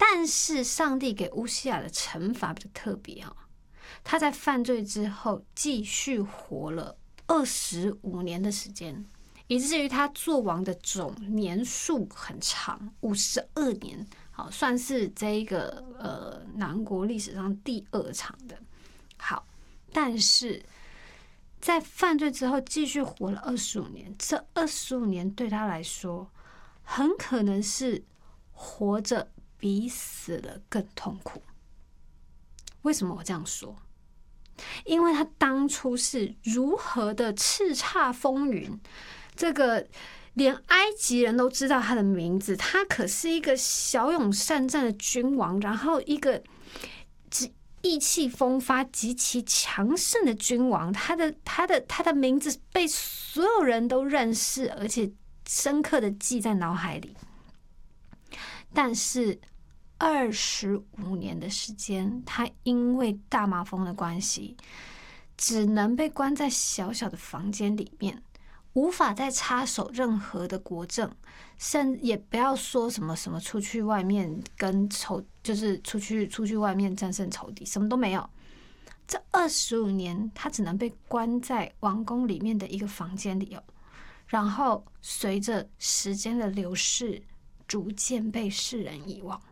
但是上帝给乌西亚的惩罚比较特别他在犯罪之后继续活了25年的时间，以至于他做王的总年数很长，52年，好，算是这一个南国历史上第2长的。好，但是在犯罪之后继续活了25年，这25年对他来说，很可能是活着比死了更痛苦。为什么我这样说？因为他当初是如何的叱咤风云，这个连埃及人都知道他的名字，他可是一个骁勇善战的君王，然后一个意气风发、极其强盛的君王，他的名字被所有人都认识，而且深刻的记在脑海里。但是25年的时间，他因为大麻风的关系，只能被关在小小的房间里面，无法再插手任何的国政，甚也不要说什么出去外面跟就是出去外面战胜仇敌，什么都没有。这25年，他只能被关在王宫里面的一个房间里然后随着时间的流逝，逐渐被世人遗忘。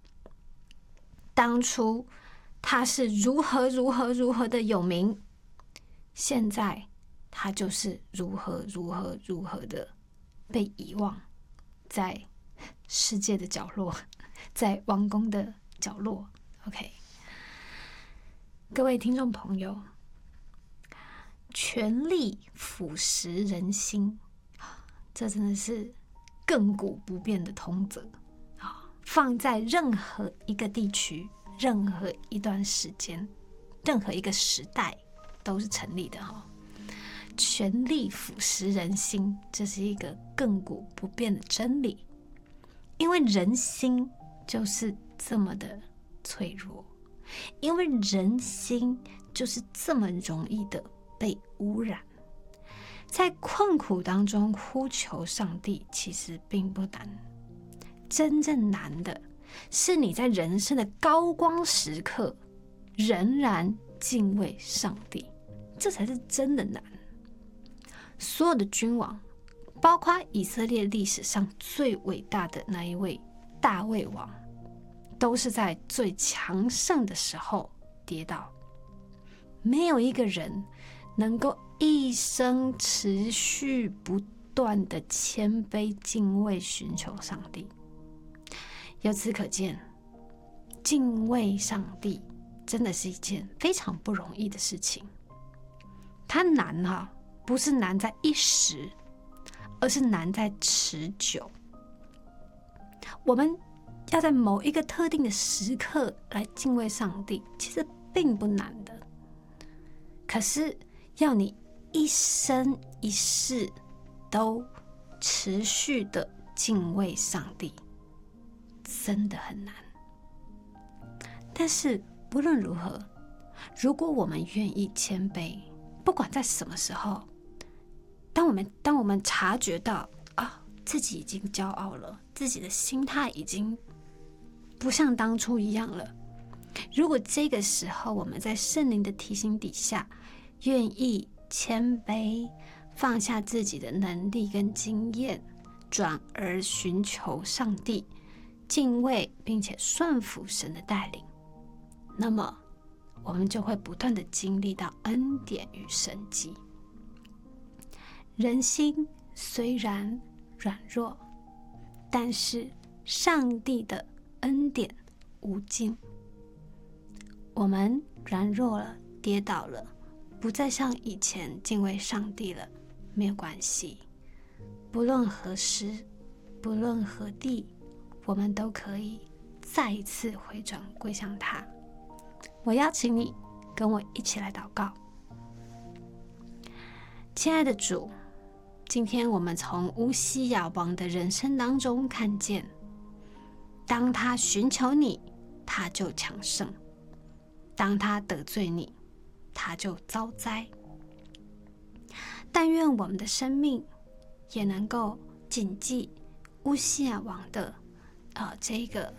当初他是如何的有名，现在他就是如何的被遗忘，在世界的角落，在王宫的角落。OK， 各位听众朋友，权力腐蚀人心，这真的是亘古不变的通则，放在任何一个地区、任何一段时间、任何一个时代都是成立的权力腐蚀人心，这是一个亘古不变的真理。因为人心就是这么的脆弱，因为人心就是这么容易的被污染。在困苦当中呼求上帝，其实并不难。真正难的是你在人生的高光时刻仍然敬畏上帝，这才是真的难。所有的君王，包括以色列历史上最伟大的那一位大卫王，都是在最强盛的时候跌倒。没有一个人能够一生持续不断的谦卑敬畏寻求上帝。由此可见，敬畏上帝真的是一件非常不容易的事情。它难不是难在一时，而是难在持久。我们要在某一个特定的时刻来敬畏上帝，其实并不难的。可是要你一生一世都持续的敬畏上帝，真的很难。但是不论如何，如果我们愿意谦卑，不管在什么时候，当我们察觉到自己已经骄傲了，自己的心态已经不像当初一样了，如果这个时候我们在圣灵的提醒底下愿意谦卑，放下自己的能力跟经验，转而寻求上帝，敬畏并且顺服神的带领，那么我们就会不断的经历到恩典与神迹。人心虽然软弱，但是上帝的恩典无尽。我们软弱了，跌倒了，不再像以前敬畏上帝了，没有关系。不论何时，不论何地，我们都可以再一次回转归向他。我邀请你跟我一起来祷告。亲爱的主，今天我们从乌西雅王的人生当中看见，当他寻求你，他就强盛；当他得罪你，他就遭灾。但愿我们的生命也能够谨记乌西雅王的这个